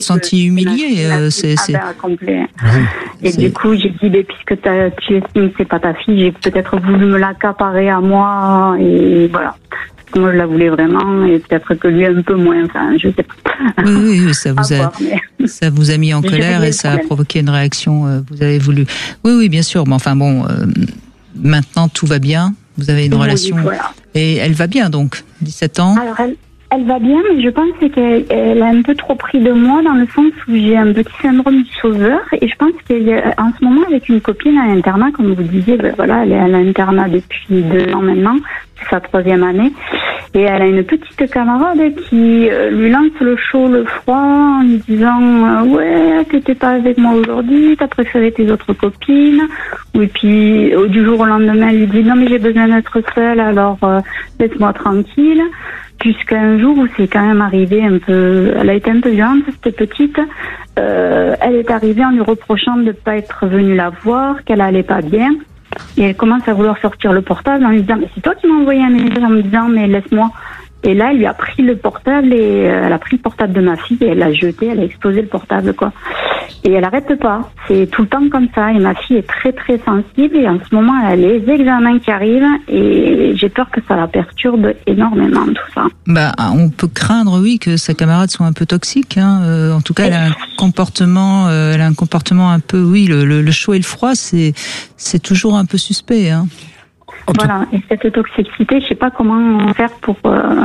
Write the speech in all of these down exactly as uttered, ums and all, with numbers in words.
senti humiliée. Euh, c'est, ah c'est... ben, complet. Oui, et c'est... du coup, j'ai dit, ben, puisque tu estimes que c'est pas ta fille, j'ai peut-être voulu me l'accaparer à moi, et voilà. Moi, je la voulais vraiment, et peut-être que lui un peu moins. Enfin, je sais pas. Oui, oui, oui, ça vous a, voir, mais... ça vous a mis en colère et ça a provoqué une réaction. Euh, vous avez voulu. Oui, oui, bien sûr. Mais enfin bon, euh, maintenant tout va bien. Vous avez une oui, relation voilà. Et elle va bien donc, dix-sept ans. Alors elle, elle va bien, mais je pense qu'elle elle a un peu trop pris de moi dans le sens où j'ai un petit syndrome du sauveur, et je pense qu'en ce moment avec une copine à l'internat, comme vous disiez, ben voilà, elle est à l'internat depuis deux ans maintenant. C'est sa troisième année, et elle a une petite camarade qui euh, lui lance le chaud, le froid, en lui disant euh, ouais, t'étais pas avec moi aujourd'hui, t'as préféré tes autres copines, et puis euh, du jour au lendemain, elle lui dit non mais j'ai besoin d'être seule, alors euh, laisse-moi tranquille. Jusqu'à un jour où c'est quand même arrivé un peu, elle a été un peu violente cette petite. Euh, elle est arrivée en lui reprochant de ne pas être venue la voir, qu'elle allait pas bien. Et elle commence à vouloir sortir le portable en lui disant mais c'est toi qui m'as envoyé un message en me disant mais laisse-moi. Et là elle lui a pris le portable et euh, elle a pris le portable de ma fille et elle l'a jeté, elle a explosé le portable quoi. Et elle arrête pas, c'est tout le temps comme ça, et ma fille est très très sensible, et en ce moment elle a les examens qui arrivent et j'ai peur que ça la perturbe énormément tout ça. Bah on peut craindre oui que sa camarade soit un peu toxique, hein. Euh, en tout cas elle a un comportement, euh, elle a un comportement un peu oui le, le, le chaud et le froid c'est c'est toujours un peu suspect, hein. Voilà, et cette toxicité, je sais pas comment faire pour euh,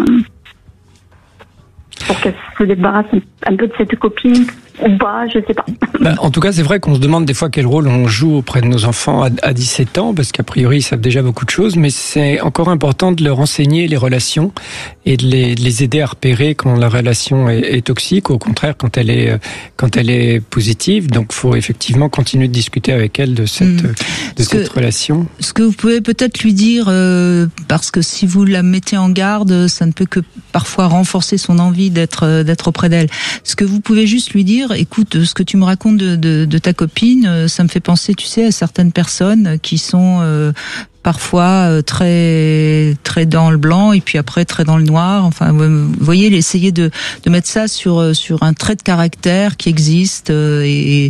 pour qu'elle se débarrasse un peu de cette copine ou pas, je sais pas. Bah, en tout cas, c'est vrai qu'on se demande des fois quel rôle on joue auprès de nos enfants à, à dix-sept ans, parce qu'a priori, ils savent déjà beaucoup de choses, mais c'est encore important de leur enseigner les relations et de les, de les aider à repérer quand la relation est, est toxique, ou au contraire quand elle est, quand elle est positive. Donc, il faut effectivement continuer de discuter avec elle de cette, mmh. de cette que, relation. Ce que vous pouvez peut-être lui dire, euh, parce que si vous la mettez en garde, ça ne peut que parfois renforcer son envie d'être, d'être auprès d'elle. Ce que vous pouvez juste lui dire, écoute, ce que tu me racontes de, de, de ta copine, ça me fait penser, tu sais, à certaines personnes qui sont euh, parfois très très dans le blanc et puis après très dans le noir. Enfin, vous voyez, essayer de de mettre ça sur sur un trait de caractère qui existe et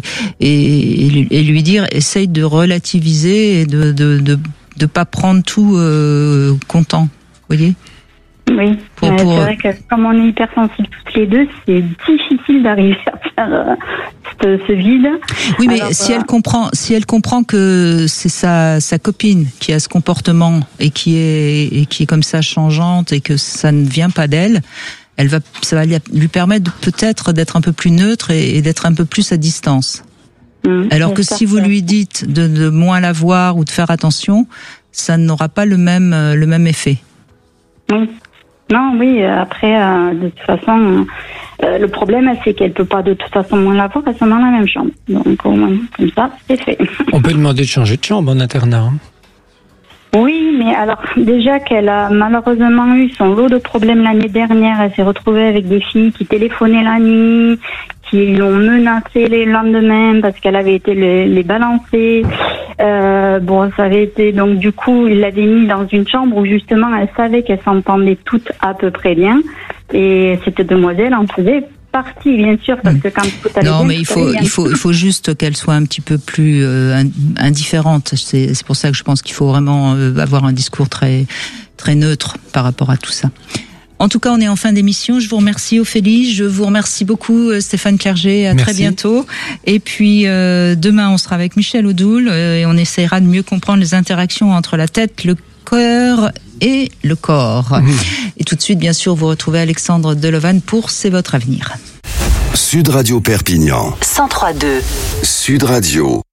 et, et lui dire, essaye de relativiser et de de de, de pas prendre tout euh, content. Vous voyez? Oui, pour, euh, pour... c'est vrai que comme on est hypersensibles toutes les deux, c'est difficile d'arriver à faire euh, ce, ce vide. Oui, mais Alors, si voilà. elle comprend, si elle comprend que c'est sa sa copine qui a ce comportement et qui est et qui est comme ça changeante et que ça ne vient pas d'elle, elle va, ça va lui permettre de, peut-être d'être un peu plus neutre et, et d'être un peu plus à distance. Mmh, Alors que si vous lui dites de, de moins la voir ou de faire attention, ça n'aura pas le même le même effet. Oui. Non, oui, après, euh, de toute façon, euh, le problème, c'est qu'elle peut pas de toute façon moins la voir, elles sont dans la même chambre. Donc, au moins, comme ça, c'est fait. On peut demander de changer de chambre en internat. Hein. Oui, mais alors, déjà qu'elle a malheureusement eu son lot de problèmes l'année dernière, elle s'est retrouvée avec des filles qui téléphonaient la nuit, qui l'ont menacé les lendemains parce qu'elle avait été les, les balancer. Euh, bon, ça avait été, donc du coup, il l'avait mis dans une chambre où justement elle savait qu'elles s'entendaient toutes à peu près bien. Et cette demoiselle en faisait partie, bien sûr, parce que quand tout allait non, bien, mais il faut, il faut, il faut juste qu'elle soit un petit peu plus euh, indifférente. C'est, c'est pour ça que je pense qu'il faut vraiment euh, avoir un discours très, très neutre par rapport à tout ça. En tout cas, on est en fin d'émission. Je vous remercie, Ophélie. Je vous remercie beaucoup, Stéphane Clerget. À Merci. Très bientôt. Et puis, euh, demain, on sera avec Michel Odoul euh, et on essaiera de mieux comprendre les interactions entre la tête, le cœur et le corps. Mmh. Et tout de suite, bien sûr, vous retrouvez Alexandre Delovan pour C'est votre avenir. Sud Radio Perpignan. cent trois virgule deux. Sud Radio.